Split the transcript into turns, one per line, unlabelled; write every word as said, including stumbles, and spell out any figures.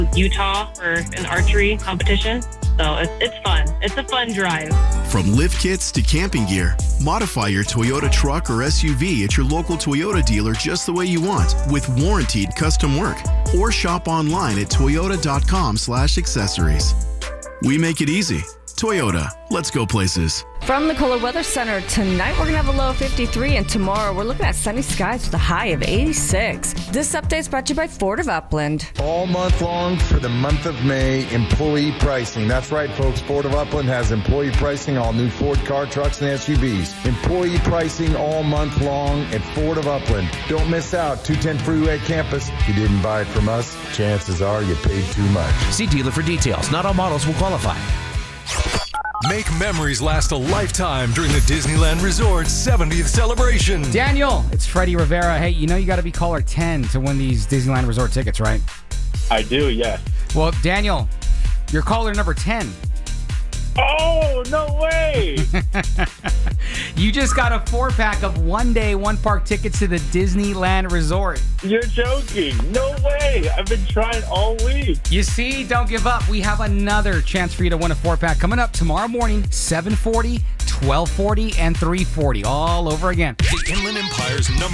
Utah for an archery competition. So it's, it's fun. It's a fun drive.
From lift kits to camping gear, modify your Toyota truck or S U V at your local Toyota dealer just the way you want with warranted custom work. Or shop online at toyota.com slash accessories. We make it easy. Toyota, let's go places.
From the Kohler Weather Center, tonight we're going to have a low of fifty-three, and tomorrow we're looking at sunny skies with a high of eighty-six. This update is brought to you by Ford of Upland.
All month long for the month of May, employee pricing. That's right, folks. Ford of Upland has employee pricing on all new Ford car, trucks, and S U Vs. Employee pricing all month long at Ford of Upland. Don't miss out. two ten Freeway Campus. If you didn't buy it from us, chances are you paid too much.
See dealer for details. Not all models will qualify.
Make memories last a lifetime during the Disneyland Resort's seventieth celebration.
Daniel, it's Freddie Rivera. Hey, you know you got to be caller ten to win these Disneyland Resort tickets, right?
I do, yes.
Well, Daniel, you're caller number ten.
Oh, no way!
You just got a four-pack of one-day, one-park tickets to the Disneyland Resort.
You're joking. No way. I've been trying all week.
You see? Don't give up. We have another chance for you to win a four-pack coming up tomorrow morning, seven forty, twelve forty, and three forty, all over again.
The Inland Empire's number